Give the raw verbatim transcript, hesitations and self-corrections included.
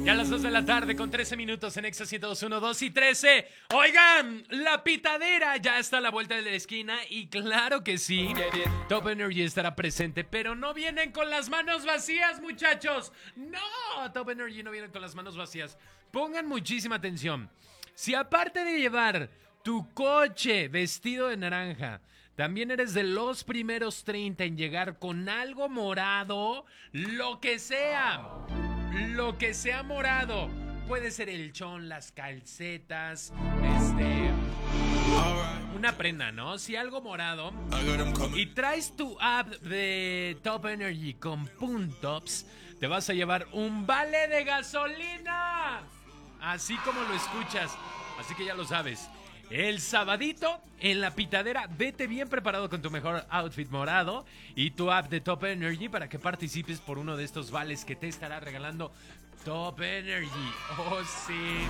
Ya a las dos de la tarde con trece minutos en Exa ciento dos punto uno, dos y trece. Oigan, la pitadera ya está a la vuelta de la esquina y claro que sí, Top Energy estará presente, pero no vienen con las manos vacías, muchachos. No, Top Energy no vienen con las manos vacías. Pongan muchísima atención. Si aparte de llevar tu coche vestido de naranja, también eres de los primeros treinta en llegar con algo morado, lo que sea, lo que sea morado, puede ser el chon, las calcetas, este, una prenda, ¿no? Si algo morado, y traes tu app de Top Energy con Puntops, te vas a llevar un vale de gasolina, así como lo escuchas, así que ya lo sabes. El sabadito en la pitadera, vete bien preparado con tu mejor outfit morado y tu app de Top Energy para que participes por uno de estos vales que te estará regalando Top Energy. Oh, sí.